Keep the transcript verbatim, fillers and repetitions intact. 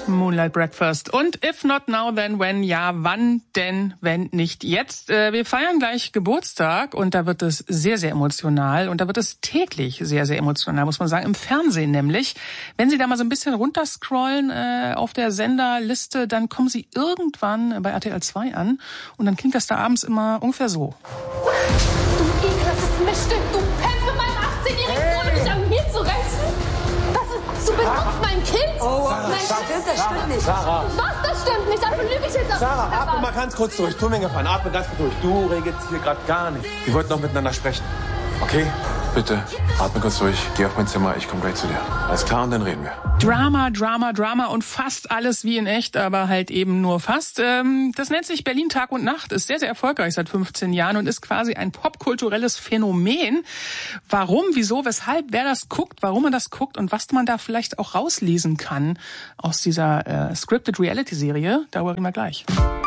Moonlight Breakfast. Und if not now, then when? Ja, wann denn, wenn nicht jetzt? Äh, wir feiern gleich Geburtstag und da wird es sehr, sehr emotional. Und da wird es täglich sehr, sehr emotional, muss man sagen. Im Fernsehen nämlich. Wenn Sie da mal so ein bisschen runterscrollen äh, auf der Senderliste, dann kommen Sie irgendwann bei R T L zwei an. Und dann klingt das da abends immer ungefähr so. Du ekelhaftes Mischstück, du pennst mit meinem achtzehnjährigen Sohn, dich an mir zu rächen. Das ist, du benutzt mein Kind. Oh, mein das stimmt, das stimmt nicht. Sarah. Was, das stimmt nicht? Dafür lüge ich jetzt auch. Sarah, atme mal ganz kurz durch. Tu mir einen Gefallen, atme ganz kurz durch. Du regelst hier gerade gar nicht. Wir wollten noch miteinander sprechen. Okay? Bitte, atme kurz durch. Geh auf mein Zimmer, ich komme gleich zu dir. Alles klar, und dann reden wir. Drama, Drama, Drama und fast alles wie in echt, aber halt eben nur fast. Ähm, das nennt sich Berlin Tag und Nacht, ist sehr, sehr erfolgreich seit fünfzehn Jahren und ist quasi ein popkulturelles Phänomen. Warum, wieso, weshalb, wer das guckt, warum man das guckt und was man da vielleicht auch rauslesen kann aus dieser äh, Scripted Reality-Serie, darüber reden wir gleich.